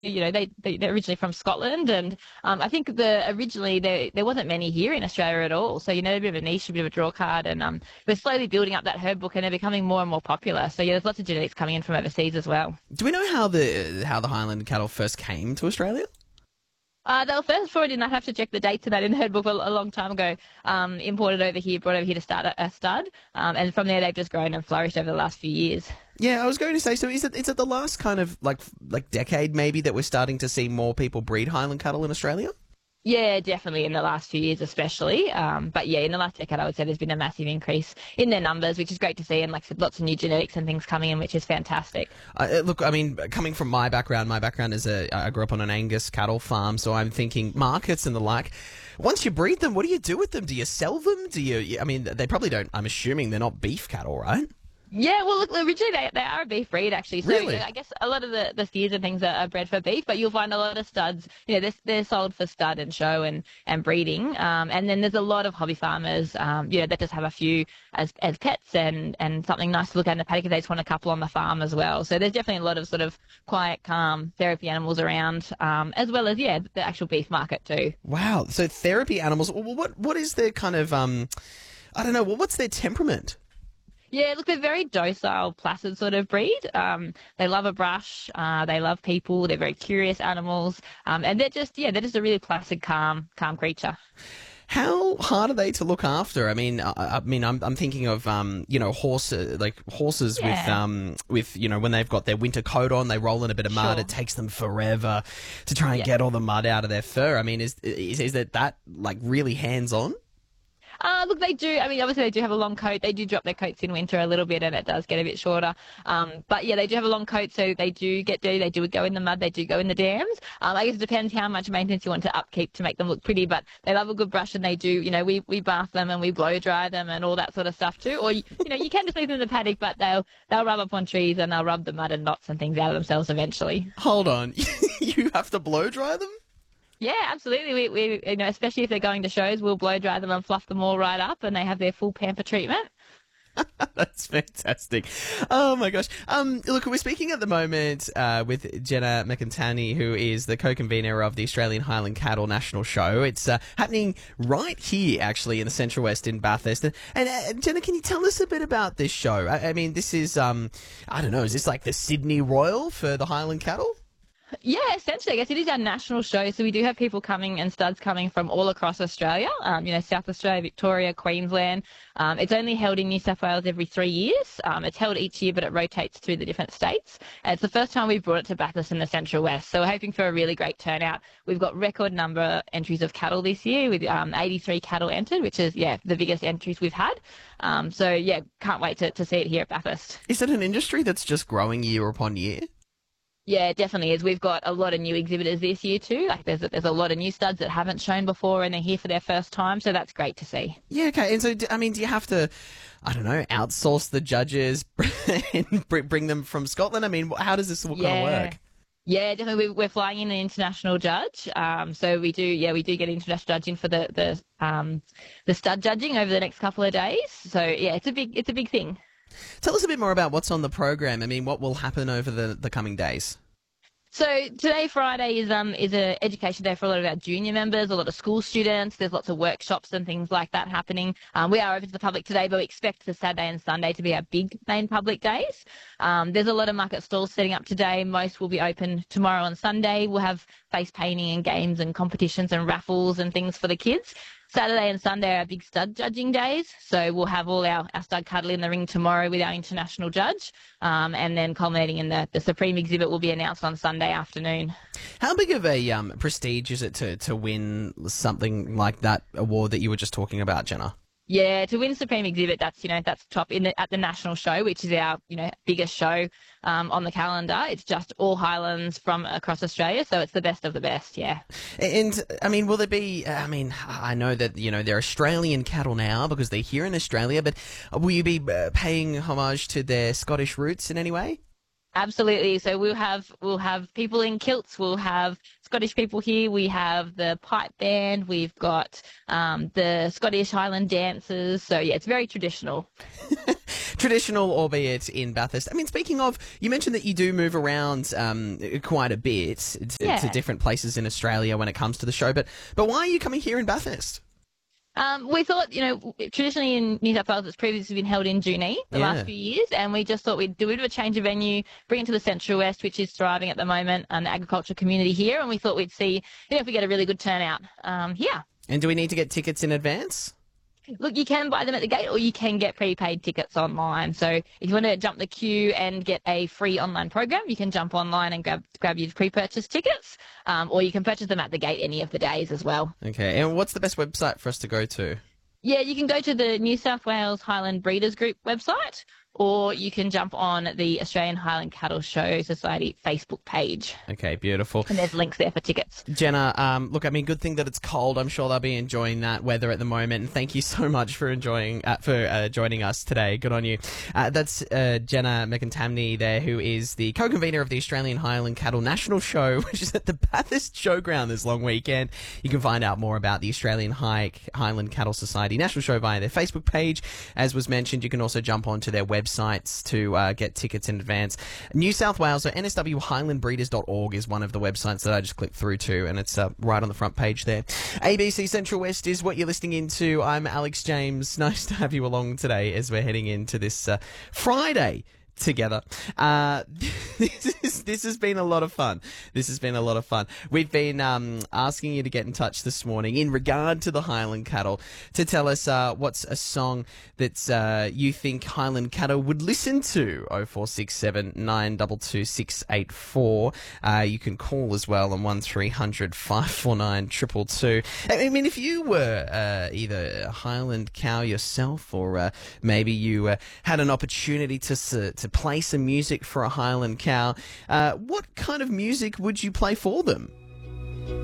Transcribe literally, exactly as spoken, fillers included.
you know, they, they they're originally from Scotland, and um, I think the originally there there wasn't many here in Australia at all. So you know, a bit of a niche, a bit of a draw card, and um, we're slowly building up that herd book, and they're becoming more and more popular. So yeah, there's lots of genetics coming in from overseas as well. Do we know how the how the Highland cattle first came to Australia? Uh, they were first brought in, I'd have to check the dates of that in the herd book a, a long time ago, um, imported over here, brought over here to start a, a stud, um, and from there they've just grown and flourished over the last few years. Yeah, I was going to say, so is it is it the last kind of like like decade maybe that we're starting to see more people breed Highland cattle in Australia? Yeah, definitely in the last few years especially. Um, but yeah, in the last decade I would say there's been a massive increase in their numbers, which is great to see, and like I said, lots of new genetics and things coming in, which is fantastic. Uh, look, I mean, coming from my background, my background is a, I grew up on an Angus cattle farm, so I'm thinking markets and the like. Once you breed them, what do you do with them? Do you sell them? Do you, I mean, they probably don't, I'm assuming they're not beef cattle, right? Yeah, well, look, originally they, they are a beef breed, actually. So Really? I guess a lot of the, the steers and things are, are bred for beef, but you'll find a lot of studs, you know, they're, they're sold for stud and show and, and breeding. Um, and then there's a lot of hobby farmers, um, you know, that just have a few as, as pets and, and something nice to look at in the paddock if they just want a couple on the farm as well. So there's definitely a lot of sort of quiet, calm therapy animals around, um, as well as, yeah, the actual beef market too. Wow. So therapy animals, well, what what is their kind of, um, I don't know, well, what's their temperament? Yeah, look, they're very docile, placid sort of breed. Um, they love a brush. Uh, they love people. They're very curious animals. Um, and they're just, yeah, they're just a really placid, calm, calm creature. How hard are they to look after? I mean, I, I mean, I'm I'm thinking of um, you know, horse like horses Yeah. with um with you know when they've got their winter coat on, they roll in a bit of mud. Sure. It takes them forever to try and Yeah. get all the mud out of their fur. I mean, is is is that that like really hands on? Uh, look, they do. I mean, obviously they do have a long coat. They do drop their coats in winter a little bit, and it does get a bit shorter. Um, but yeah, they do have a long coat, so they do get dirty. They do go in the mud. They do go in the dams. Um, I guess it depends how much maintenance you want to upkeep to make them look pretty. But they love a good brush, and they do. You know, we we bath them and we blow dry them and all that sort of stuff too. Or you know, you can just leave them in the paddock, but they'll they'll rub up on trees and they'll rub the mud and knots and things out of themselves eventually. Hold on, you have to blow dry them? Yeah, absolutely. We, we, you know, especially if they're going to shows, we'll blow dry them and fluff them all right up, and they have their full pamper treatment. That's fantastic. Oh my gosh. Um, look, we're speaking at the moment uh, with Jenna McIntyre, who is the co-convener of the Australian Highland Cattle National Show. It's uh, happening right here, actually, in the Central West in Bathurst. And uh, Jenna, can you tell us a bit about this show? I, I mean, this is, um, I don't know, is this like the Sydney Royal for the Highland cattle? Yeah, essentially, I guess it is our national show. So we do have people coming and studs coming from all across Australia, um, you know, South Australia, Victoria, Queensland. Um, it's only held in New South Wales every three years. Um, it's held each year, but it rotates through the different states. And it's the first time we've brought it to Bathurst in the Central West. So we're hoping for a really great turnout. We've got record number entries of cattle this year with um, eighty-three cattle entered, which is, yeah, the biggest entries we've had. Um, so, yeah, can't wait to, to see it here at Bathurst. Is it an industry that's just growing year upon year? Yeah, it definitely is. We've got a lot of new exhibitors this year too. Like there's a, there's a lot of new studs that haven't shown before and they're here for their first time. So that's great to see. Yeah, okay. And so, d- I mean, do you have to, I don't know, outsource the judges and br- bring them from Scotland? I mean, how does this all kind of Yeah. work? Yeah, definitely. We- We're flying in an international judge. Um, so we do, yeah, we do get international judging for the, the, um, the stud judging over the next couple of days. So yeah, it's a big, it's a big thing. Tell us a bit more about what's on the program. I mean, what will happen over the, the coming days? So today, Friday, is um is a education day for a lot of our junior members, a lot of school students. There's lots of workshops and things like that happening. Um, we are open to the public today, but we expect the Saturday and Sunday to be our big main public days. Um, there's a lot of market stalls setting up today. Most will be open tomorrow and Sunday. We'll have face painting and games and competitions and raffles and things for the kids. Saturday and Sunday are our big stud judging days. So we'll have all our, our stud cuddle in the ring tomorrow with our international judge. Um, and then culminating in the, the Supreme exhibit will be announced on Sunday afternoon. How big of a um, prestige is it to, to win something like that award that you were just talking about, Jenna? Yeah, to win Supreme Exhibit, that's, you know, that's top in the, at the national show, which is our, you know, biggest show um, on the calendar. It's just all Highlands from across Australia, so it's the best of the best, yeah. And, I mean, will there be, I mean, I know that, you know, they're Australian cattle now because they're here in Australia, but will you be uh, paying homage to their Scottish roots in any way? Absolutely. So we'll have we'll have people in kilts. We'll have Scottish people here. We have the pipe band. We've got um, the Scottish Highland dancers. So yeah, it's very traditional. traditional, albeit in Bathurst. I mean, speaking of, you mentioned that you do move around um, quite a bit to, Yeah. to different places in Australia when it comes to the show, but but why are you coming here in Bathurst? Um, we thought, you know, traditionally in New South Wales, it's previously been held in Junee the Yeah. last few years, and we just thought we'd do a bit of a change of venue, bring it to the Central West, which is thriving at the moment, and the agricultural community here, and we thought we'd see, you know, if we get a really good turnout um, here. And do we need to get tickets in advance? Look, you can buy them at the gate, or you can get prepaid tickets online. So if you want to jump the queue and get a free online program, you can jump online and grab grab your pre-purchased tickets, um, or you can purchase them at the gate any of the days as well. Okay, and what's the best website for us to go to? Yeah, you can go to the New South Wales Highland Breeders Group website, or you can jump on the Australian Highland Cattle Show Society Facebook page. Okay, beautiful. And there's links there for tickets. Jenna, um, look, I mean, good thing that it's cold. I'm sure they'll be enjoying that weather at the moment. And thank you so much for enjoying uh, for uh, joining us today. Good on you. Uh, that's uh, Jenna McIntamney there, who is the co-convener of the Australian Highland Cattle National Show, which is at the Bathurst Showground this long weekend. You can find out more about the Australian High Highland Cattle Society National Show via their Facebook page. As was mentioned, you can also jump onto their websites to uh, get tickets in advance. New South Wales, so N S W highland breeders dot org is one of the websites that I just clicked through to, and it's uh, right on the front page there. A B C Central West is what you're listening into. I'm Alex James. Nice to have you along today as we're heading into this uh, Friday together. Uh, this, is, this has been a lot of fun. This has been a lot of fun. We've been um, asking you to get in touch this morning in regard to the Highland Cattle to tell us uh, what's a song that uh, you think Highland Cattle would listen to. oh four six seven, nine two two, six eight four. Uh, you can call as well on one three hundred, five four nine, two two two. I mean, if you were uh, either a Highland cow yourself, or uh, maybe you uh, had an opportunity to uh, to play some music for a Highland cow, uh, what kind of music would you play for them?